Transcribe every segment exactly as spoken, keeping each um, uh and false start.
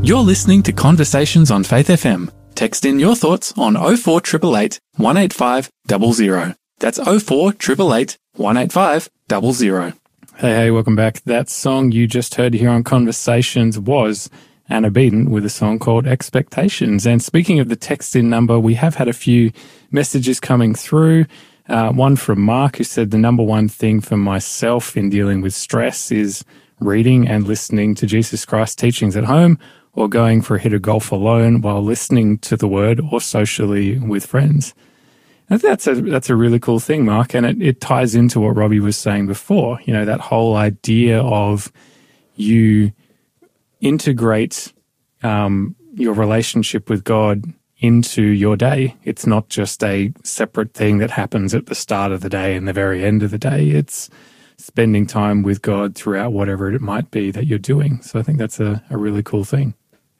You're listening to Conversations on Faith F M. Text in your thoughts on oh four eight eight eight, one eight five zero zero. That's oh four eight eight eight, one eight five zero zero. Hey, hey, welcome back. That song you just heard here on Conversations was Anna Beaton with a song called Expectations. And speaking of the text-in number, we have had a few messages coming through. Uh, one from Mark, who said the number one thing for myself in dealing with stress is reading and listening to Jesus Christ teachings at home, or going for a hit of golf alone while listening to the Word, or socially with friends. I think that's a that's a really cool thing, Mark, and it, it ties into what Robbie was saying before. You know, that whole idea of you integrate um, your relationship with God into your day. It's not just a separate thing that happens at the start of the day and the very end of the day. It's spending time with God throughout whatever it might be that you're doing. So I think that's a, a really cool thing.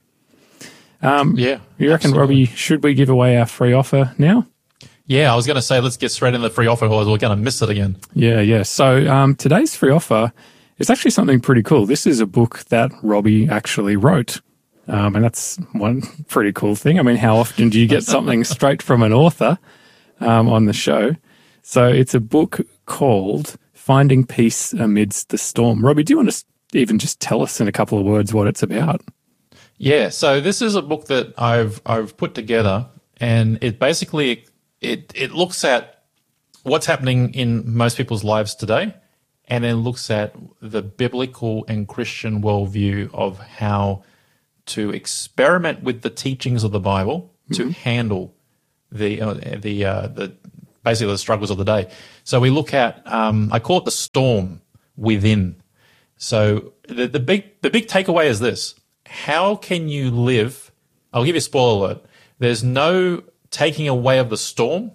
Um, yeah. You reckon, absolutely. Robbie, should we give away our free offer now? Yeah, I was going to say, let's get straight into the free offer, or we're going to miss it again. Yeah, yeah. So um, today's free offer is actually something pretty cool. This is a book that Robbie actually wrote, um, and that's one pretty cool thing. I mean, how often do you get something straight from an author um, on the show? So it's a book called Finding Peace Amidst the Storm. Robbie, do you want to even just tell us in a couple of words what it's about? Yeah, so this is a book that I've I've put together, and it basically it it looks at what's happening in most people's lives today, and then looks at the biblical and Christian worldview of how to experiment with the teachings of the Bible mm-hmm. to handle the uh, the uh, the basically the struggles of the day. So we look at um, I call it the storm within. So the the big the big takeaway is this. How can you live? I'll give you a spoiler alert. There's no taking away of the storm,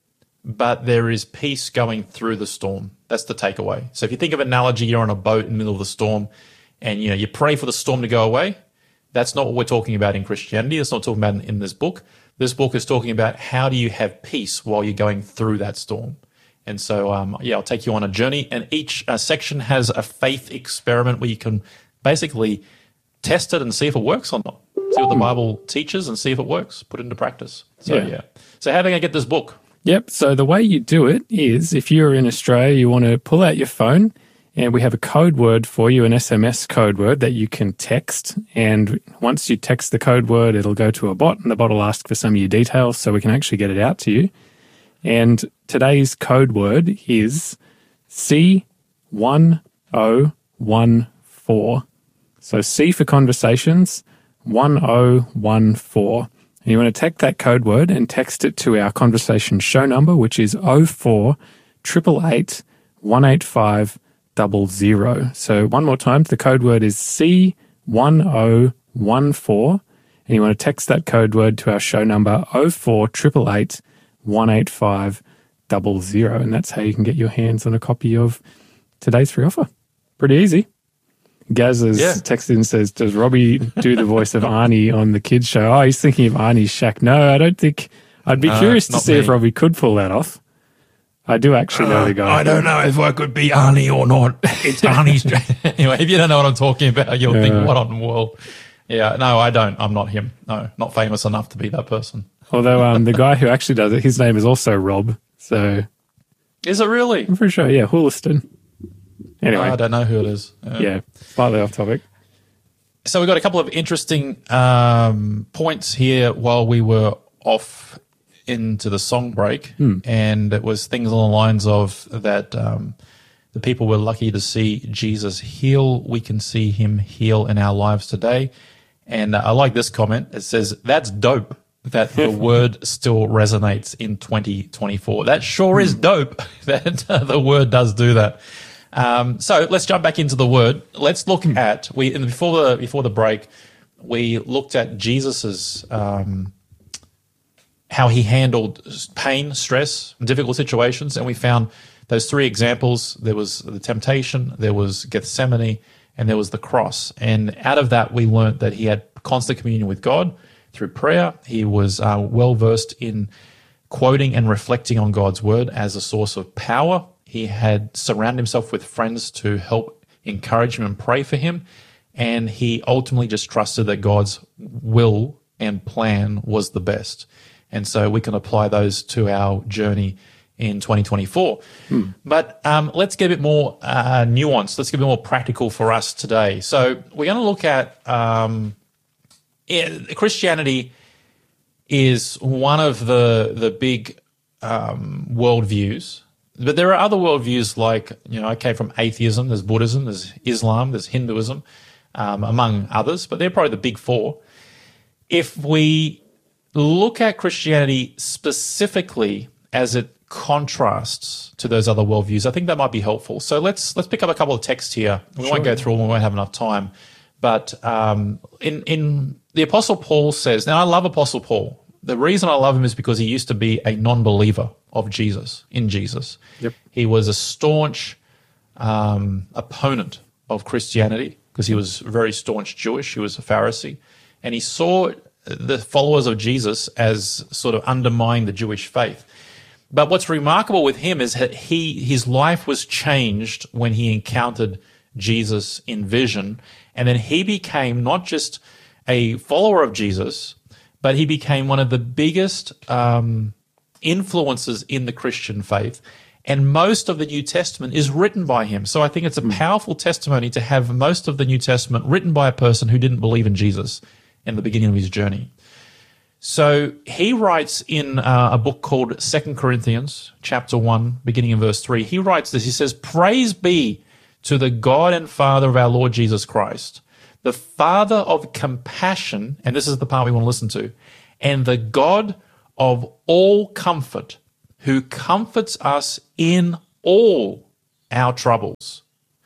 but there is peace going through the storm. That's the takeaway. So if you think of an analogy, you're on a boat in the middle of the storm and you know you pray for the storm to go away. That's not what we're talking about in Christianity. That's not talking about in, in this book. This book is talking about how do you have peace while you're going through that storm. And so, um, yeah, I'll take you on a journey. And each uh, section has a faith experiment where you can basically test it and see if it works or not. See what the Bible teaches and see if it works. Put it into practice. So, yeah. yeah. So how do I get this book? Yep. So the way you do it is if you're in Australia, you want to pull out your phone and we have a code word for you, an S M S code word that you can text. And once you text the code word, it'll go to a bot and the bot will ask for some of your details so we can actually get it out to you. And today's code word is C one oh one four. So C for conversations, one oh one four. And you want to take that code word and text it to our conversation show number, which is oh four eight eight eight, one eight five zero zero. So one more time, the code word is C one oh one four. And you want to text that code word to our show number oh four eight eight eight, one eight five zero zero. And that's how you can get your hands on a copy of today's free offer. Pretty easy. Gaz has yeah. texted and says, does Robbie do the voice of Arnie on the kids show? Oh, he's thinking of Arnie's Shack. No, I don't think. I'd be uh, curious to see me. if Robbie could pull that off. I do actually know uh, the guy. I don't know if I could be Arnie or not. It's Arnie's. Anyway, if you don't know what I'm talking about, you'll yeah. think, what on the world? Yeah, no, I don't. I'm not him. No, not famous enough to be that person. Although um, the guy who actually does it, his name is also Rob. So, is it really? I'm pretty sure. Yeah, Hooliston. Anyway, oh, I don't know who it is. Uh, yeah, slightly off topic. So we've got a couple of interesting um, points here while we were off into the song break, hmm. and it was things along the lines of that um, the people were lucky to see Jesus heal. We can see him heal in our lives today. And uh, I like this comment. It says, that's dope that the word still resonates in twenty twenty-four. That sure is dope that uh, the word does do that. Um, so let's jump back into the word. Let's look at we and before the before the break, we looked at Jesus's um, how he handled pain, stress, difficult situations, and we found those three examples. There was the temptation, there was Gethsemane, and there was the cross. And out of that, we learned that he had constant communion with God through prayer. He was uh, well versed in quoting and reflecting on God's word as a source of power. He had surrounded himself with friends to help encourage him and pray for him. and he ultimately just trusted that God's will and plan was the best. And so we can apply those to our journey in twenty twenty-four. Hmm. But um, let's get a bit more uh, nuanced. Let's get a bit more practical for us today. So we're going to look at um, it, Christianity is one of the the big um, worldviews. But there are other worldviews like, you know, I came from atheism, there's Buddhism, there's Islam, there's Hinduism, um, among others, but they're probably the big four. If we look at Christianity specifically as it contrasts to those other worldviews, I think that might be helpful. So let's let's pick up a couple of texts here. We sure. won't go through them, we won't have enough time. But um, in, in the Apostle Paul says, now I love Apostle Paul. The reason I love him is because he used to be a non-believer of Jesus, in Jesus. Yep. He was a staunch um, opponent of Christianity because he was very staunch Jewish. He was a Pharisee. And he saw the followers of Jesus as sort of undermining the Jewish faith. But what's remarkable with him is that he his life was changed when he encountered Jesus in vision. And then he became not just a follower of Jesus, but he became one of the biggest um, influences in the Christian faith. And most of the New Testament is written by him. So I think it's a powerful testimony to have most of the New Testament written by a person who didn't believe in Jesus in the beginning of his journey. So he writes in uh, a book called Second Corinthians, chapter one, beginning in verse three, he writes this, he says, "Praise be to the God and Father of our Lord Jesus Christ, the Father of compassion," and this is the part we want to listen to, "and the God of all comfort, who comforts us in all our troubles,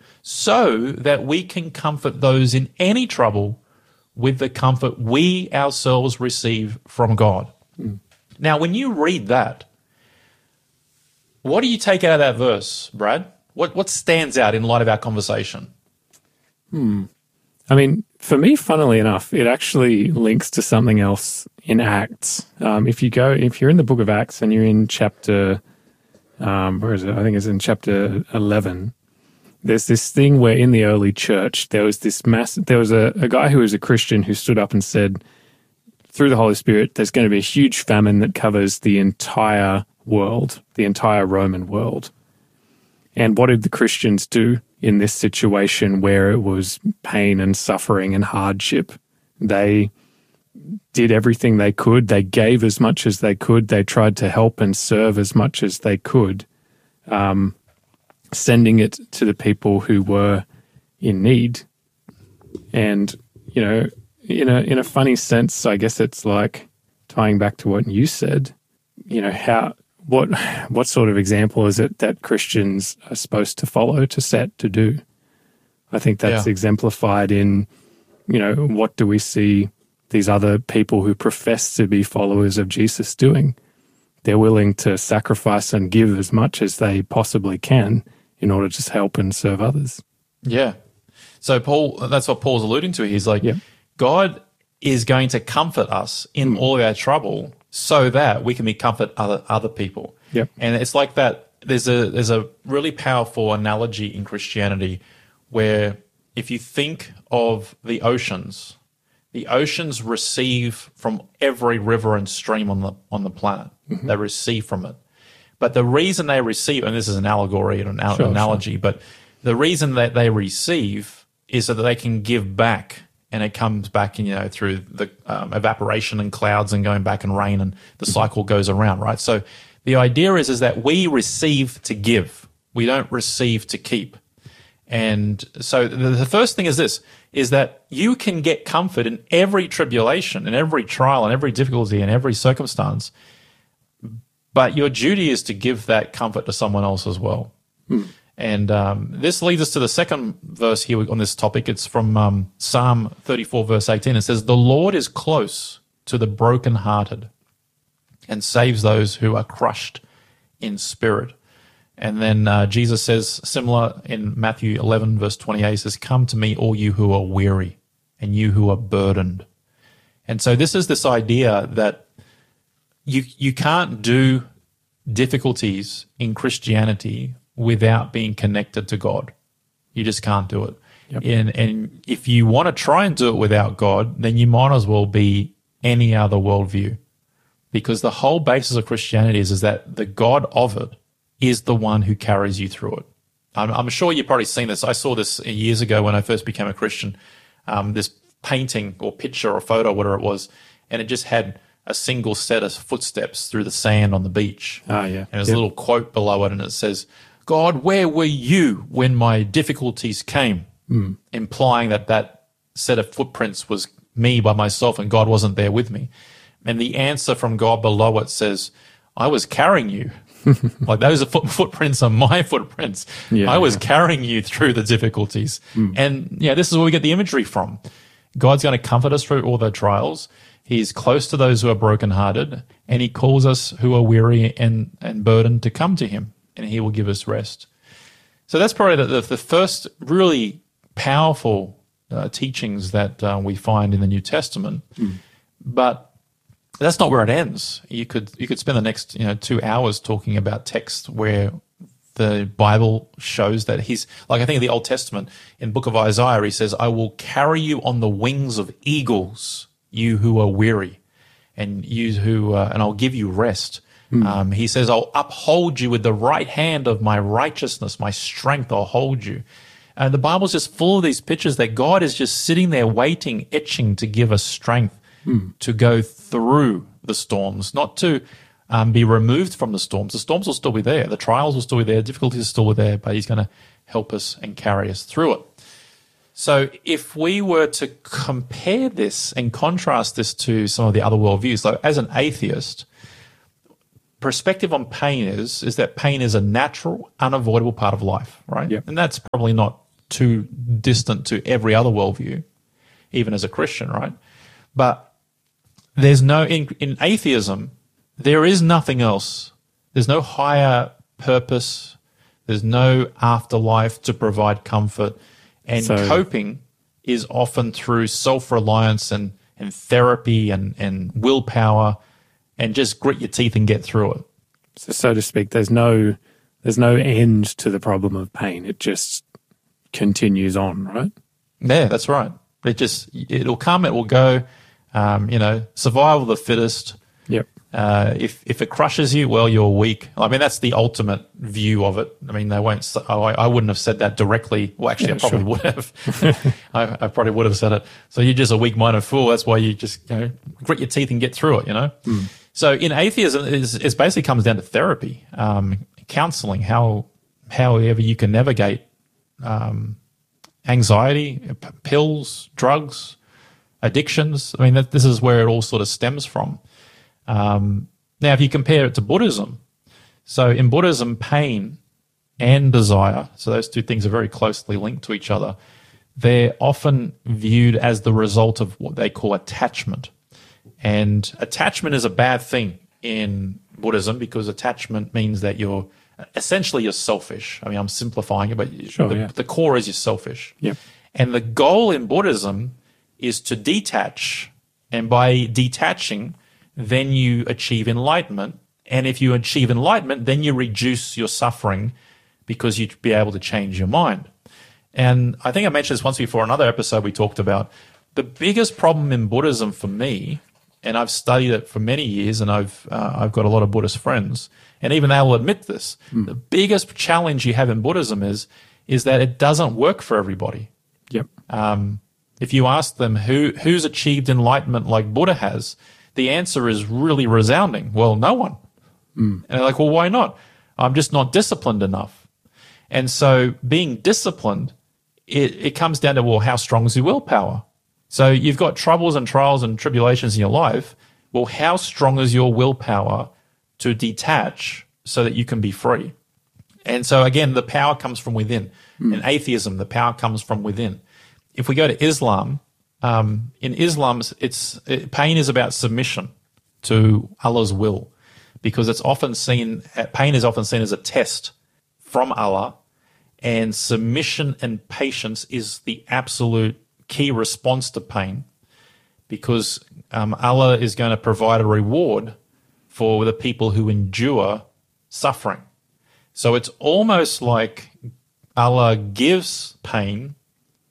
so that we can comfort those in any trouble with the comfort we ourselves receive from God." Mm. Now, when you read that, what do you take out of that verse, Brad? What what stands out in light of our conversation? Hmm. I mean, for me, funnily enough, it actually links to something else in Acts. Um, if you go, if you're in the book of Acts and you're in chapter, um, where is it? I think it's in chapter eleven. There's this thing where in the early church, there was this mass, there was a, a guy who was a Christian who stood up and said, through the Holy Spirit, there's going to be a huge famine that covers the entire world, the entire Roman world. And what did the Christians do in this situation where it was pain and suffering and hardship? They did everything they could. They gave as much as they could. They tried to help and serve as much as they could, um, sending it to the people who were in need. And, you know, in a, in a funny sense, I guess it's like tying back to what you said, you know, how... What what sort of example is it that Christians are supposed to follow, to set, to do? I think that's yeah. exemplified in, you know, what do we see these other people who profess to be followers of Jesus doing? They're willing to sacrifice and give as much as they possibly can in order to help and serve others. Yeah. So Paul, that's what Paul's alluding to. He's like, yeah. God is going to comfort us in mm. all of our trouble, so that we can be comfort other other people. Yep. And it's like that. There's a there's a really powerful analogy in Christianity where if you think of the oceans, the oceans receive from every river and stream on the on the planet. Mm-hmm. They receive from it. But the reason they receive, and this is an allegory and an sure, analogy, sure. but the reason that they receive is so that they can give back. And it comes back, you know, through the um, evaporation and clouds and going back and rain, and the cycle goes around, right? So the idea is is that we receive to give. We don't receive to keep. And so the, the first thing is this, is that you can get comfort in every tribulation, in every trial, in every difficulty, in every circumstance. But your duty is to give that comfort to someone else as well. Hmm. And um, this leads us to the second verse here on this topic. It's from um, Psalm thirty-four, verse eighteen. It says, "The Lord is close to the brokenhearted and saves those who are crushed in spirit." And then uh, Jesus says, similar in Matthew eleven, verse twenty-eight, he says, "Come to me, all you who are weary and you who are burdened." And so this is this idea that you you can't do difficulties in Christianity without being connected to God. You just can't do it. Yep. And, and if you want to try and do it without God, then you might as well be any other worldview. Because the whole basis of Christianity is, is that the God of it is the one who carries you through it. I'm, I'm sure you've probably seen this. I saw this years ago when I first became a Christian, um, this painting or picture or photo, whatever it was, and it just had a single set of footsteps through the sand on the beach. Ah, yeah. And there's Yep. a little quote below it, and it says, God, where were you when my difficulties came? Mm. Implying that that set of footprints was me by myself and God wasn't there with me. And the answer from God below it says, I was carrying you. Like those are foot, footprints are my footprints. Yeah, I was yeah. carrying you through the difficulties. Mm. And yeah, this is where we get the imagery from. God's going to comfort us through all the trials. He's close to those who are brokenhearted, and he calls us who are weary and, and burdened to come to him, and he will give us rest. So that's probably the, the, the first really powerful uh, teachings that uh, we find in the New Testament. Mm. But that's not where it ends. You could you could spend the next you know two hours talking about texts where the Bible shows that he's, like I think in the Old Testament, in the book of Isaiah, he says, I will carry you on the wings of eagles, you who are weary, and you who, uh, and I'll give you rest. Mm. Um, he says, I'll uphold you with the right hand of my righteousness, my strength, I'll hold you. And the Bible's just full of these pictures that God is just sitting there waiting, itching to give us strength mm. to go through the storms, not to um, be removed from the storms. The storms will still be there. The trials will still be there. Difficulties will still be there, but he's going to help us and carry us through it. So if we were to compare this and contrast this to some of the other worldviews, so as an atheist, perspective on pain is, is that pain is a natural, unavoidable part of life, right? Yep. And that's probably not too distant to every other worldview, even as a Christian, right? But there's no, in, in atheism, there is nothing else. There's no higher purpose. There's no afterlife to provide comfort. And So- coping is often through self-reliance and, and therapy and, and willpower and just grit your teeth and get through it. So, so to speak, there's no there's no end to the problem of pain. It just continues on, right? Yeah, that's right. It just, it'll come, it will go, um, you know, survival of the fittest. Yep. Uh, if if it crushes you, well, you're weak. I mean, that's the ultimate view of it. I mean, they won't. s- I, I wouldn't have said that directly. Well, actually, Yeah, I probably sure. would have. I, I probably would have said it. So you're just a weak-minded fool. That's why you just you know grit your teeth and get through it. You know. So in atheism, it's, it basically comes down to therapy, um, counseling, how however you can navigate um, anxiety, p- pills, drugs, addictions. I mean, that, this is where it all sort of stems from. Um, now, if you compare it to Buddhism, so in Buddhism, pain and desire, so those two things are very closely linked to each other, they're often viewed as the result of what they call attachment. And attachment is a bad thing in Buddhism because attachment means that you're essentially you're selfish. I mean, I'm simplifying it, but Sure, the, yeah. the core is you're selfish. Yep. And the goal in Buddhism is to detach. And by detaching, then you achieve enlightenment. And if you achieve enlightenment, then you reduce your suffering because you'd be able to change your mind. And I think I mentioned this once before, another episode we talked about. The biggest problem in Buddhism for me, and I've studied it for many years, and I've uh, I've got a lot of Buddhist friends, and even they will admit this. The biggest challenge you have in Buddhism is is that it doesn't work for everybody. Yep. Um, if you ask them who who's achieved enlightenment like Buddha has, the answer is really resounding. Well, no one. And they're like, well, why not? I'm just not disciplined enough. And so being disciplined, it, it comes down to, well, how strong is your willpower? So you've got troubles and trials and tribulations in your life. Well, how strong is your willpower to detach so that you can be free? And so again, the power comes from within. In atheism, the power comes from within. If we go to Islam, um, in Islam, it's it, pain is about submission to Allah's will, because it's often seen pain is often seen as a test from Allah, and submission and patience is the absolute key response to pain, because um, Allah is going to provide a reward for the people who endure suffering. So it's almost like Allah gives pain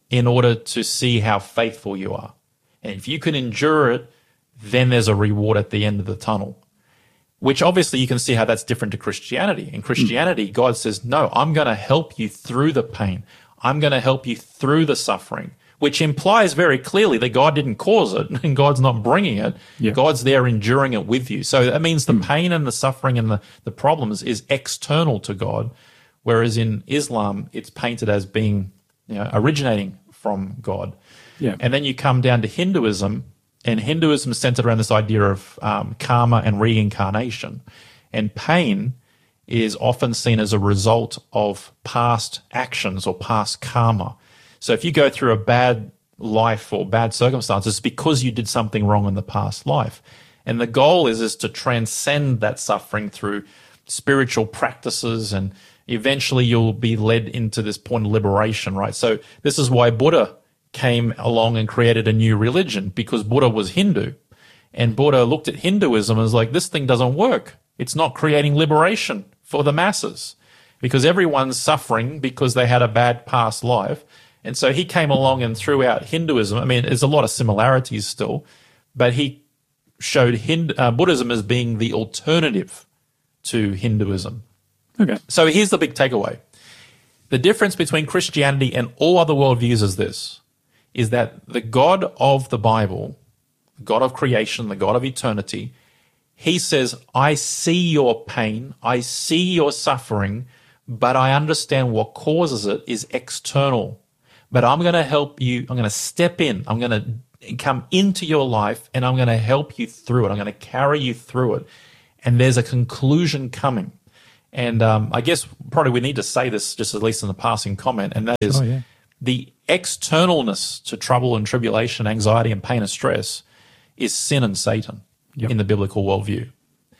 in order to see how faithful you are. And if you can endure it, then there's a reward at the end of the tunnel, which obviously you can see how that's different to Christianity. In Christianity, God says, no, I'm going to help you through the pain. I'm going to help you through the suffering, which implies very clearly that God didn't cause it and God's not bringing it. Yeah. God's there enduring it with you. So that means the mm. pain and the suffering and the, the problems is external to God, whereas in Islam, it's painted as being, you know, originating from God. Yeah. And then you come down to Hinduism, and Hinduism is centered around this idea of um, karma and reincarnation. And pain is often seen as a result of past actions or past karma. So if you go through a bad life or bad circumstances, it's because you did something wrong in the past life. And the goal is, is to transcend that suffering through spiritual practices, and eventually you'll be led into this point of liberation, right? So this is why Buddha came along and created a new religion, because Buddha was Hindu. And Buddha looked at Hinduism and was like, this thing doesn't work. It's not creating liberation for the masses, because everyone's suffering because they had a bad past life. And so he came along and threw out Hinduism. I mean, there's a lot of similarities still, but he showed Hindu, uh, Buddhism as being the alternative to Hinduism. Okay. So here's the big takeaway. The difference between Christianity and all other worldviews is this, is that the God of the Bible, the God of creation, the God of eternity, he says, I see your pain, I see your suffering, but I understand what causes it is external. But I'm going to help you. I'm going to step in. I'm going to come into your life, and I'm going to help you through it. I'm going to carry you through it. And there's a conclusion coming. And um, I guess probably we need to say this just at least in the passing comment, and that is oh, yeah. the externalness to trouble and tribulation, anxiety and pain and stress is sin and Satan yep. in the biblical worldview.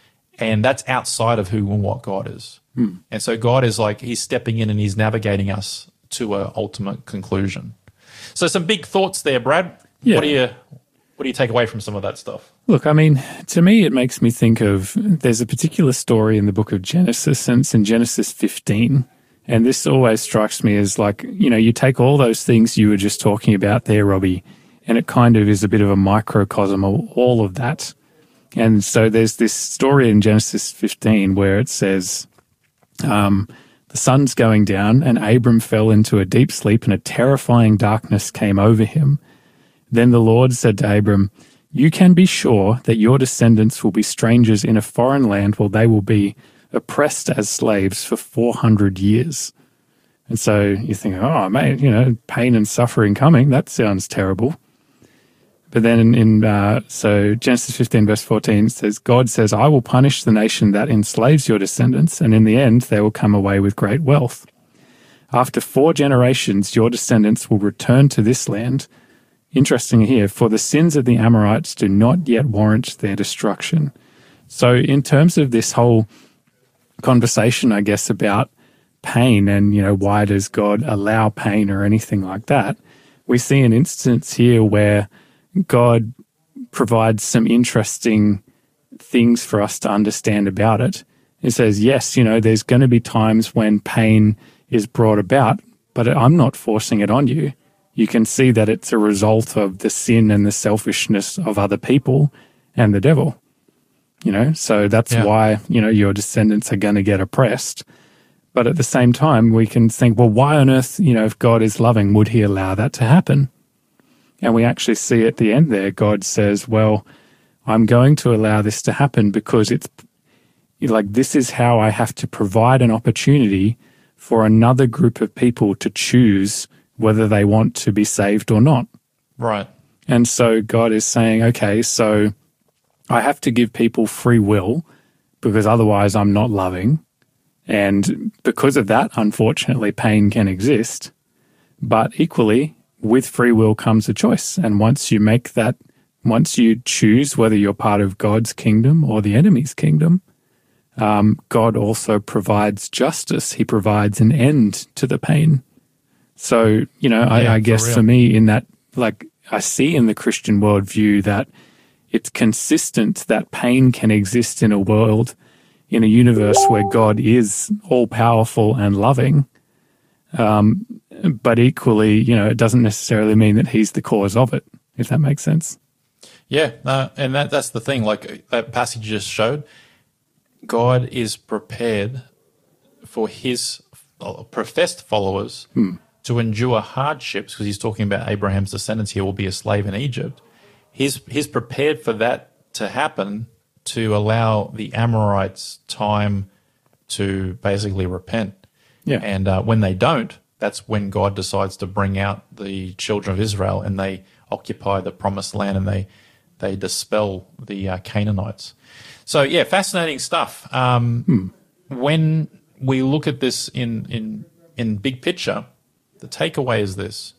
And that's outside of who and what God is. Hmm. And so God is like, he's stepping in and he's navigating us to an ultimate conclusion. So some big thoughts there, Brad. Yeah. What do you what do you take away from some of that stuff? Look, I mean, to me, it makes me think of, there's a particular story in the book of Genesis, and it's in Genesis fifteen. And this always strikes me as like, you know, you take all those things you were just talking about there, Robbie, and it kind of is a bit of a microcosm of all of that. And so there's this story in Genesis fifteen where it says, um, the sun's going down, and Abram fell into a deep sleep, and a terrifying darkness came over him. Then the Lord said to Abram, you can be sure that your descendants will be strangers in a foreign land, while they will be oppressed as slaves for four hundred years. And so you think, oh, mate, you know, pain and suffering coming. That sounds terrible. But then in, in uh, so Genesis fifteen verse fourteen says, God says, I will punish the nation that enslaves your descendants, and in the end they will come away with great wealth. After four generations, your descendants will return to this land. Interesting here, for the sins of the Amorites do not yet warrant their destruction. So in terms of this whole conversation, I guess, about pain and, you know, why does God allow pain or anything like that, we see an instance here where God provides some interesting things for us to understand about it. It says, yes, you know, there's going to be times when pain is brought about, but I'm not forcing it on you. You can see that it's a result of the sin and the selfishness of other people and the devil, you know, so that's yeah. why, you know, your descendants are going to get oppressed. But at the same time, we can think, well, why on earth, you know, if God is loving, would he allow that to happen? And we actually see at the end there, God says, well, I'm going to allow this to happen because it's like, this is how I have to provide an opportunity for another group of people to choose whether they want to be saved or not. Right. And so God is saying, okay, so I have to give people free will because otherwise I'm not loving. And because of that, unfortunately, pain can exist. But equally, with free will comes a choice. And once you make that, once you choose whether you're part of God's kingdom or the enemy's kingdom, um, God also provides justice. He provides an end to the pain. So, you know, I, yeah, I guess for, for me in that, like, I see in the Christian worldview that it's consistent that pain can exist in a world, in a universe where God is all-powerful and loving. Um, but equally, you know, it doesn't necessarily mean that he's the cause of it, if that makes sense. Yeah, uh, and that that's the thing. Like that passage you just showed, God is prepared for his professed followers hmm. to endure hardships, because he's talking about Abraham's descendants here will be a slave in Egypt. He's he's prepared for that to happen to allow the Amorites time to basically repent. Yeah. And uh, when they don't, that's when God decides to bring out the children of Israel, and they occupy the promised land, and they they dispel the uh, Canaanites. So, yeah, fascinating stuff. Um, hmm. When we look at this in, in, in big picture, the takeaway is this.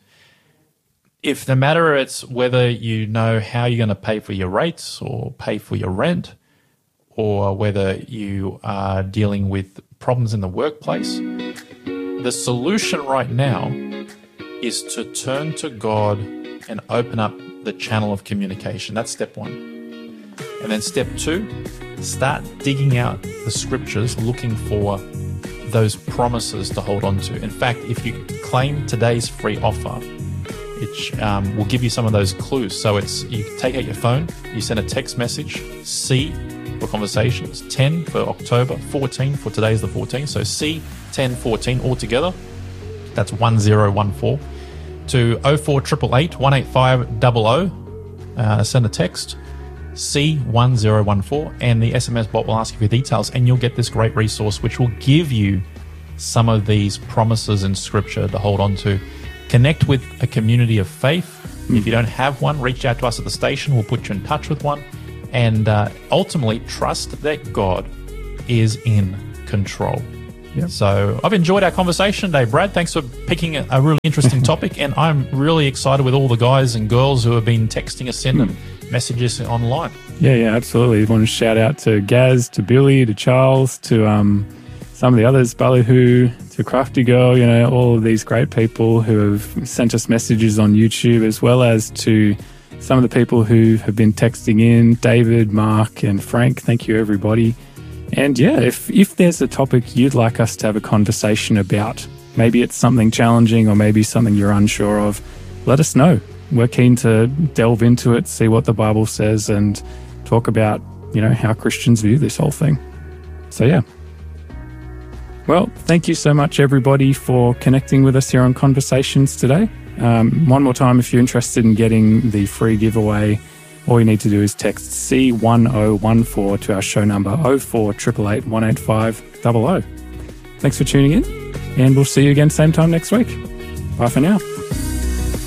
If no matter it's whether you know how you're going to pay for your rates or pay for your rent, or whether you are dealing with problems in the workplace, the solution right now is to turn to God and open up the channel of communication. That's step one. And then step two, start digging out the scriptures, looking for those promises to hold on to. In fact, if you claim today's free offer, it um, will give you some of those clues. So it's you take out your phone, you send a text message, C for conversations, ten for October, fourteen for today's the fourteenth. So C, ten, fourteen all together. That's one zero one four. To oh four eight eight eight, one eight five zero zero. Uh, send a text, C one zero one four, and the S M S bot will ask you for details, and you'll get this great resource which will give you some of these promises in Scripture to hold on to. Connect with a community of faith. Mm. If you don't have one, reach out to us at the station. We'll put you in touch with one. And uh, ultimately, trust that God is in control. Yep. So I've enjoyed our conversation today, Brad. Thanks for picking a, a really interesting topic. And I'm really excited with all the guys and girls who have been texting us in mm. and messages online. Yeah, yeah, absolutely. I want to shout out to Gaz, to Billy, to Charles, to um, some of the others, Ballyhoo, to Crafty Girl, you know, all of these great people who have sent us messages on YouTube, as well as to some of the people who have been texting in, David, Mark, and Frank. Thank you, everybody. And yeah, if, if there's a topic you'd like us to have a conversation about, maybe it's something challenging or maybe something you're unsure of, let us know. We're keen to delve into it, see what the Bible says, and talk about, you know, how Christians view this whole thing. So yeah. Well, thank you so much, everybody, for connecting with us here on Conversations today. Um, one more time, if you're interested in getting the free giveaway, all you need to do is text C one zero one four to our show number oh four eight eight eight, one eight five zero zero. Thanks for tuning in, and we'll see you again same time next week. Bye for now.